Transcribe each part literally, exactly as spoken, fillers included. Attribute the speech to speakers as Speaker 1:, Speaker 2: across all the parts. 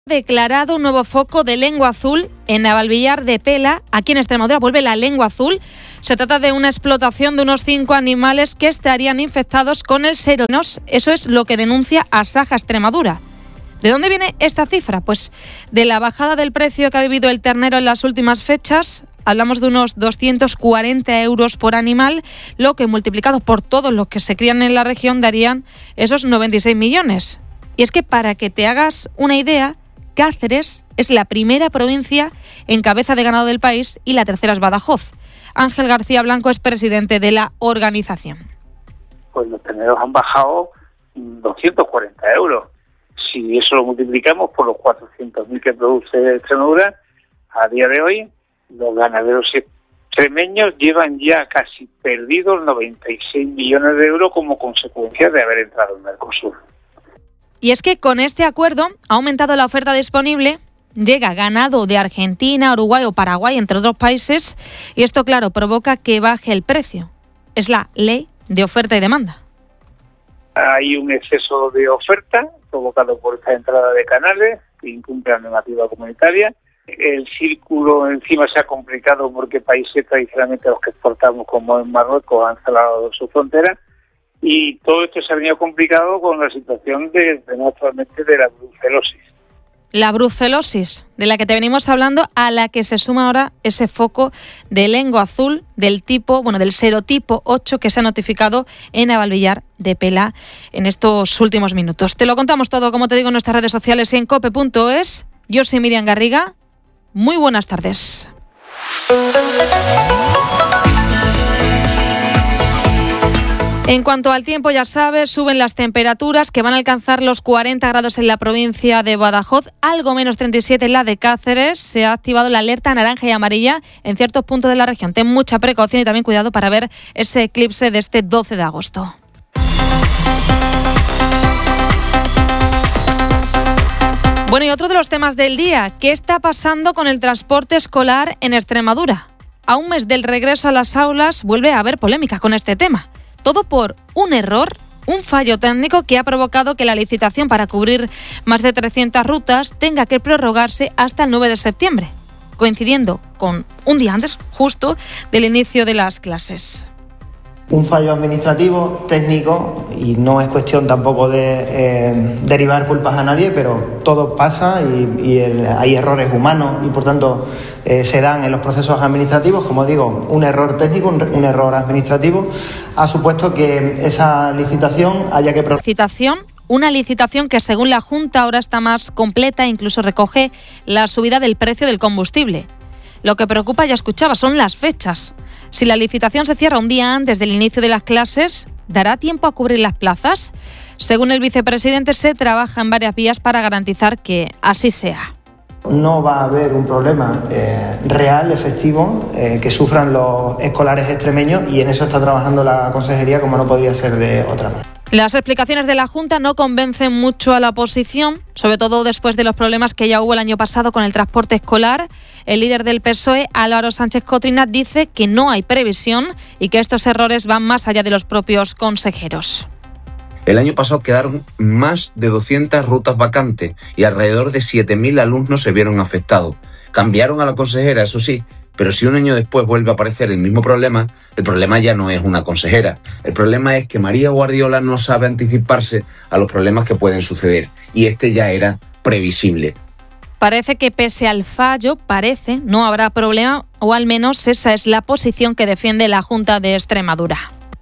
Speaker 1: Declarado un nuevo foco de lengua azul en Navalvillar de Pela, aquí en Extremadura. Vuelve la lengua azul. Se trata de una explotación de unos cinco animales que estarían infectados con el seronos. Eso es lo que denuncia Asaja Extremadura. ¿De dónde viene esta cifra? Pues de la bajada del precio que ha vivido el ternero en las últimas fechas. Hablamos de unos doscientos cuarenta euros por animal, lo que multiplicado por todos los que se crían en la región darían esos noventa y seis millones. Y es que para que te hagas una idea, Cáceres es la primera provincia en cabeza de ganado del país y la tercera es Badajoz. Ángel García Blanco es presidente de la organización.
Speaker 2: Pues los terneros han bajado doscientos cuarenta euros. Si eso lo multiplicamos por los cuatrocientos mil que produce Extremadura, a día de hoy los ganaderos extremeños llevan ya casi perdidos noventa y seis millones de euros como consecuencia de haber entrado en Mercosur.
Speaker 1: Y es que con este acuerdo ha aumentado la oferta disponible, llega ganado de Argentina, Uruguay o Paraguay, entre otros países, y esto, claro, provoca que baje el precio. Es la ley de oferta y demanda.
Speaker 2: Hay un exceso de oferta provocado por esta entrada de canales que incumple la normativa comunitaria. El círculo encima se ha complicado porque países tradicionalmente los que exportamos, como en Marruecos, han cerrado su frontera. Y todo esto se ha venido complicado con la situación de, de actualmente de la brucelosis.
Speaker 1: La brucelosis, de la que te venimos hablando, a la que se suma ahora ese foco de lengua azul del tipo, bueno, del serotipo ocho que se ha notificado en Navalvillar de Pela en estos últimos minutos. Te lo contamos todo, como te digo, en nuestras redes sociales y en cope punto es. Yo soy Miriam Garriga. Muy buenas tardes. En cuanto al tiempo, ya sabes, suben las temperaturas que van a alcanzar los cuarenta grados en la provincia de Badajoz, algo menos treinta y siete en la de Cáceres. Se ha activado la alerta naranja y amarilla en ciertos puntos de la región. Ten mucha precaución y también cuidado para ver ese eclipse de este doce de agosto. Bueno, y otro de los temas del día, ¿qué está pasando con el transporte escolar en Extremadura? A un mes del regreso a las aulas vuelve a haber polémica con este tema. Todo por un error, un fallo técnico que ha provocado que la licitación para cubrir más de trescientas rutas tenga que prorrogarse hasta el nueve de septiembre, coincidiendo con un día antes justo del inicio de las clases.
Speaker 3: Un fallo administrativo, técnico, y no es cuestión tampoco de eh, derivar culpas a nadie, pero todo pasa y, y el, hay errores humanos y por tanto eh, se dan en los procesos administrativos. Como digo, un error técnico, un, un error administrativo ha supuesto que esa licitación haya que...
Speaker 1: Licitación, una licitación que según la Junta ahora está más completa e incluso recoge la subida del precio del combustible. Lo que preocupa, ya escuchaba, son las fechas. Si la licitación se cierra un día antes del inicio de las clases, ¿dará tiempo a cubrir las plazas? Según el vicepresidente, se trabaja en varias vías para garantizar que así sea.
Speaker 3: No va a haber un problema eh, real, efectivo, eh, que sufran los escolares extremeños y en eso está trabajando la Consejería como no podría ser de otra manera.
Speaker 1: Las explicaciones de la Junta no convencen mucho a la oposición, sobre todo después de los problemas que ya hubo el año pasado con el transporte escolar. El líder del P S O E, Álvaro Sánchez Cotrina, dice que no hay previsión y que estos errores van más allá de los propios consejeros.
Speaker 4: El año pasado quedaron más de doscientas rutas vacantes y alrededor de siete mil alumnos se vieron afectados. Cambiaron a la consejera, eso sí, pero si un año después vuelve a aparecer el mismo problema, el problema ya no es una consejera. El problema es que María Guardiola no sabe anticiparse a los problemas que pueden suceder y este ya era previsible.
Speaker 1: Parece que pese al fallo, parece, no habrá problema, o al menos esa es la posición que defiende la Junta de Extremadura.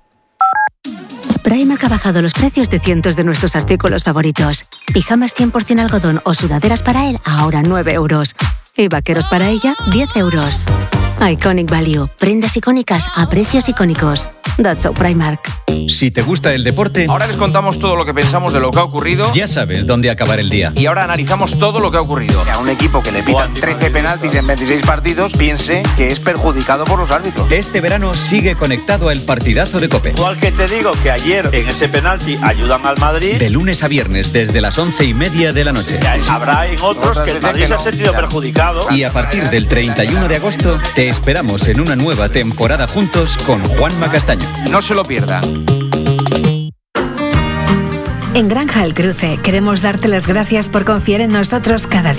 Speaker 5: Primark ha bajado los precios de cientos de nuestros artículos favoritos. Pijamas cien por ciento algodón o sudaderas para él, ahora nueve euros. Y vaqueros para ella, diez euros. Iconic Value. Prendas icónicas a precios icónicos. That's so Primark.
Speaker 6: Si te gusta el deporte,
Speaker 7: ahora les contamos todo lo que pensamos de lo que ha ocurrido.
Speaker 6: Ya sabes dónde acabar el día.
Speaker 7: Y ahora analizamos todo lo que ha ocurrido. Que a un equipo que le pitan trece penaltis en veintiséis partidos piense que es perjudicado por los árbitros.
Speaker 6: Este verano sigue conectado al partidazo de COPE.
Speaker 8: Igual que te digo que ayer en ese penalti ayudan al Madrid.
Speaker 6: De lunes a viernes desde las once y media de la noche.
Speaker 8: Habrá en otros que el Madrid se ha sentido perjudicado.
Speaker 6: Y a partir del treinta y uno de agosto te esperamos en una nueva temporada juntos con Juanma Castaño.
Speaker 7: No se lo pierdan.
Speaker 5: En Granja El Cruce queremos darte las gracias por confiar en nosotros cada día.